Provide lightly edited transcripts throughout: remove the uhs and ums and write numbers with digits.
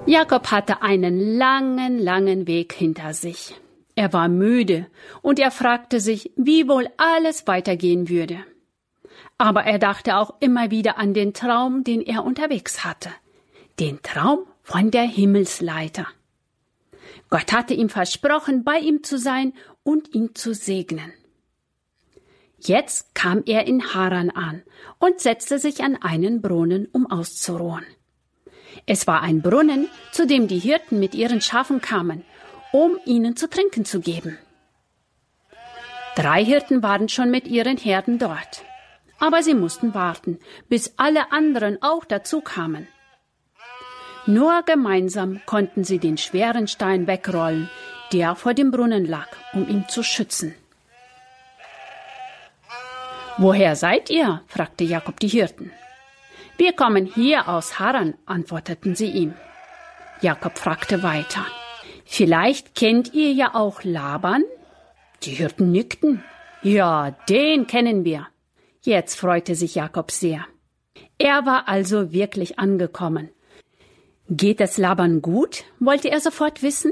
Jakob hatte einen langen, langen Weg hinter sich. Er war müde und er fragte sich, wie wohl alles weitergehen würde. Aber er dachte auch immer wieder an den Traum, den er unterwegs hatte. Den Traum von der Himmelsleiter. Gott hatte ihm versprochen, bei ihm zu sein und ihn zu segnen. Jetzt kam er in Haran an und setzte sich an einen Brunnen, um auszuruhen. Es war ein Brunnen, zu dem die Hirten mit ihren Schafen kamen, um ihnen zu trinken zu geben. 3 Hirten waren schon mit ihren Herden dort, aber sie mussten warten, bis alle anderen auch dazu kamen. Nur gemeinsam konnten sie den schweren Stein wegrollen, der vor dem Brunnen lag, um ihn zu schützen. »Woher seid ihr?« fragte Jakob die Hirten. »Wir kommen hier aus Haran«, antworteten sie ihm. Jakob fragte weiter. »Vielleicht kennt ihr ja auch Laban?« Die Hirten nickten. »Ja, den kennen wir.« Jetzt freute sich Jakob sehr. Er war also wirklich angekommen. »Geht es Laban gut?« wollte er sofort wissen.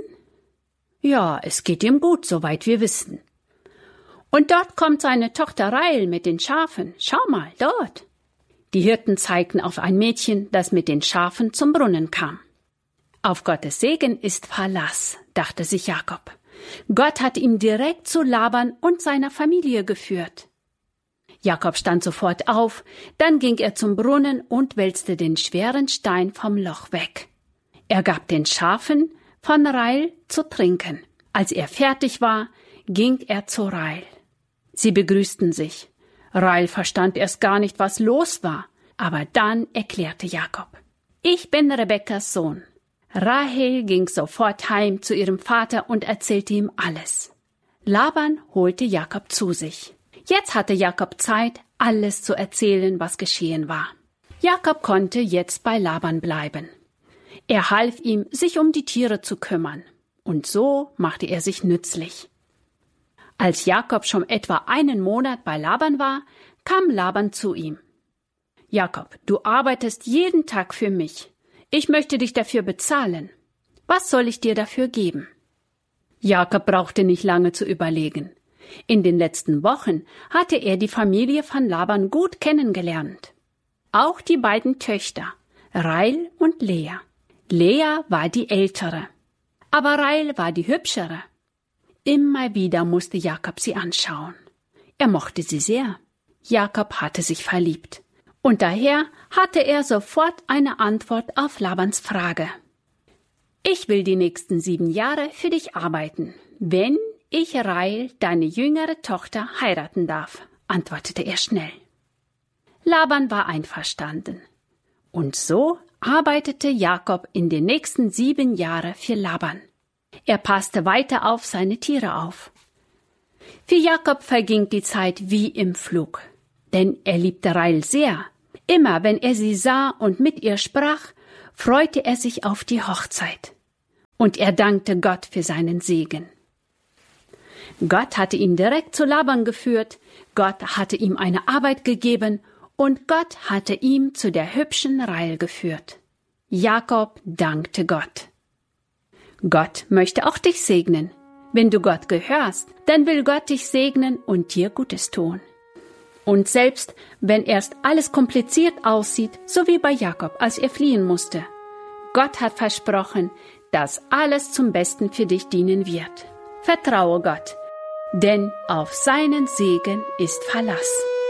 »Ja, es geht ihm gut, soweit wir wissen.« »Und dort kommt seine Tochter Rael mit den Schafen. Schau mal, dort.« Die Hirten zeigten auf ein Mädchen, das mit den Schafen zum Brunnen kam. Auf Gottes Segen ist Verlass, dachte sich Jakob. Gott hat ihn direkt zu Laban und seiner Familie geführt. Jakob stand sofort auf, dann ging er zum Brunnen und wälzte den schweren Stein vom Loch weg. Er gab den Schafen von Rael zu trinken. Als er fertig war, ging er zu Rael. Sie begrüßten sich. Rael verstand erst gar nicht, was los war, aber dann erklärte Jakob: »Ich bin Rebekkas Sohn.« Rahel ging sofort heim zu ihrem Vater und erzählte ihm alles. Laban holte Jakob zu sich. Jetzt hatte Jakob Zeit, alles zu erzählen, was geschehen war. Jakob konnte jetzt bei Laban bleiben. Er half ihm, sich um die Tiere zu kümmern. Und so machte er sich nützlich. Als Jakob schon etwa einen Monat bei Laban war, kam Laban zu ihm. »Jakob, du arbeitest jeden Tag für mich. Ich möchte dich dafür bezahlen. Was soll ich dir dafür geben?« Jakob brauchte nicht lange zu überlegen. In den letzten Wochen hatte er die Familie von Laban gut kennengelernt. Auch die beiden Töchter, Rael und Lea. Lea war die ältere, aber Rael war die hübschere. Immer wieder musste Jakob sie anschauen. Er mochte sie sehr. Jakob hatte sich verliebt. Und daher hatte er sofort eine Antwort auf Labans Frage. »Ich will die nächsten 7 Jahre für dich arbeiten, wenn ich Rael, deine jüngere Tochter, heiraten darf«, antwortete er schnell. Laban war einverstanden. Und so arbeitete Jakob in den nächsten 7 Jahren für Laban. Er passte weiter auf seine Tiere auf. Für Jakob verging die Zeit wie im Flug, denn er liebte Rael sehr. Immer wenn er sie sah und mit ihr sprach, freute er sich auf die Hochzeit. Und er dankte Gott für seinen Segen. Gott hatte ihn direkt zu Laban geführt, Gott hatte ihm eine Arbeit gegeben und Gott hatte ihn zu der hübschen Rael geführt. Jakob dankte Gott. Gott möchte auch dich segnen. Wenn du Gott gehörst, dann will Gott dich segnen und dir Gutes tun. Und selbst wenn erst alles kompliziert aussieht, so wie bei Jakob, als er fliehen musste, Gott hat versprochen, dass alles zum Besten für dich dienen wird. Vertraue Gott, denn auf seinen Segen ist Verlass.